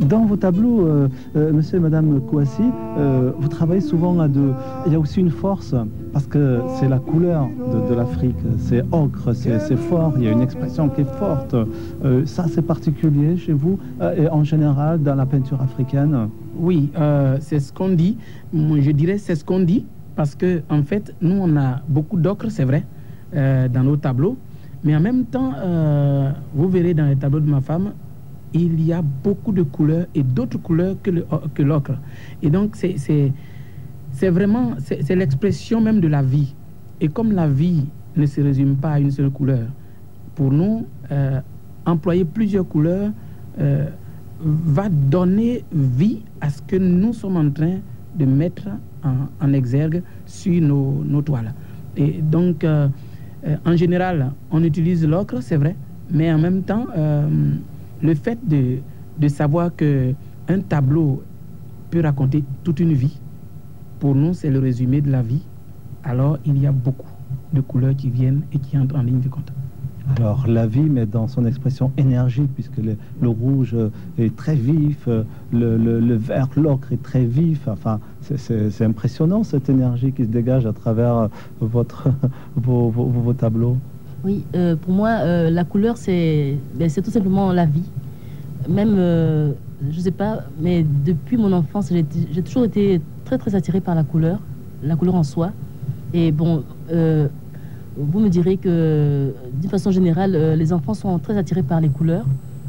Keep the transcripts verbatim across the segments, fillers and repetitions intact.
Dans vos tableaux, euh, euh, monsieur et madame Kouassi, euh, vous travaillez souvent à deux. Il y a aussi une force, parce que c'est la couleur de, de l'Afrique. C'est ocre, c'est, c'est fort, il y a une expression qui est forte. Euh, ça, c'est particulier chez vous, euh, et en général dans la peinture africaine. Oui, euh, c'est ce qu'on dit. Moi, je dirais c'est ce qu'on dit, parce que en fait, nous, on a beaucoup d'ocre, c'est vrai, euh, dans nos tableaux. Mais en même temps, euh, vous verrez dans les tableaux de ma femme, il y a beaucoup de couleurs et d'autres couleurs que, le, que l'ocre. Et donc, c'est, c'est, c'est vraiment, c'est, c'est l'expression même de la vie. Et comme la vie ne se résume pas à une seule couleur, pour nous, euh, employer plusieurs couleurs euh, va donner vie à ce que nous sommes en train de mettre en, en exergue sur nos, nos toiles. Et donc, euh, euh, en général, on utilise l'ocre, c'est vrai, mais en même temps, euh, le fait de, de savoir qu'un tableau peut raconter toute une vie, pour nous, c'est le résumé de la vie. Alors, il y a beaucoup de couleurs qui viennent et qui entrent en ligne de compte. Alors, la vie, mais dans son expression énergie, puisque le, le rouge est très vif, le, le, le vert, l'ocre est très vif. Enfin, c'est, c'est, c'est impressionnant, cette énergie qui se dégage à travers votre, vos, vos, vos tableaux. Oui, euh, pour moi, euh, la couleur, c'est, ben, c'est tout simplement la vie. Même, euh, je ne sais pas, mais depuis mon enfance, j'ai, j'ai toujours été très, très attirée par la couleur, la couleur en soi. Et bon, euh, vous me direz que, d'une façon générale, euh, les enfants sont très attirés par les couleurs.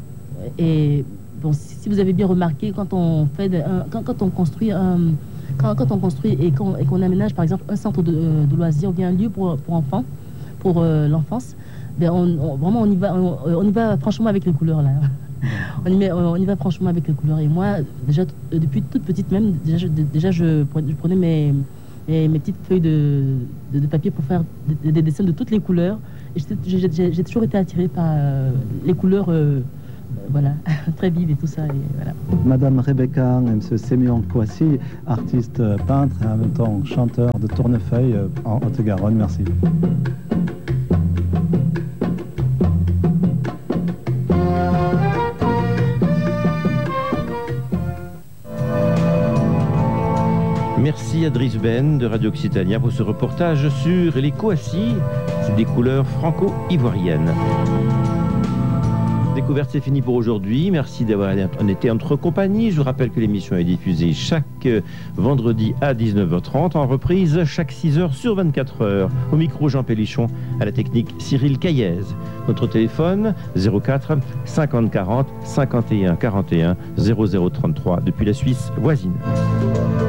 Et bon, si, si vous avez bien remarqué, quand on, fait de, un, quand, quand on construit un... Quand, quand on construit et qu'on, et qu'on aménage, par exemple, un centre de, de loisirs ou bien un lieu pour, pour enfants, pour euh, l'enfance, ben on, on, vraiment on y va, on, on y va franchement avec les couleurs là. on, y met, on, on y va franchement avec les couleurs. Et moi, déjà t- depuis toute petite même, déjà je, déjà je, je prenais mes, mes, mes petites feuilles de, de, de papier pour faire des, des dessins de toutes les couleurs. Et j'ai, j'ai, j'ai toujours été attirée par euh, les couleurs, euh, voilà, très vives et tout ça. Et voilà. Madame Rebecca et Monsieur Séméon Kouassi, artiste peintre et en même temps chanteur de Tournefeuille en Haute-Garonne. Merci. Merci à Driss Ben de Radio Occitania pour ce reportage sur les Kouassi, c'est des couleurs franco-ivoiriennes. Découverte, c'est fini pour aujourd'hui. Merci d'avoir été en notre compagnie. Je vous rappelle que l'émission est diffusée chaque vendredi à dix-neuf heures trente, en reprise chaque six heures sur vingt-quatre heures. Au micro, Jean Pélichon, à la technique, Cyril Caillez. Notre téléphone, zéro quatre cinquante quarante cinquante et un quarante et un zéro zéro trente-trois, depuis la Suisse voisine.